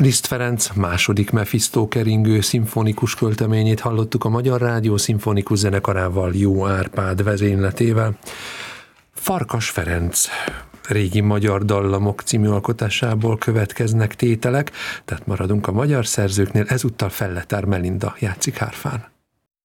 Liszt Ferenc második Mephisto keringő szimfonikus költeményét hallottuk a Magyar Rádió szimfonikus zenekarával, Jó Árpád vezényletével. Farkas Ferenc régi magyar dallamok című alkotásából következnek tételek, tehát maradunk a magyar szerzőknél, ezúttal Felletár Melinda játszik hárfán.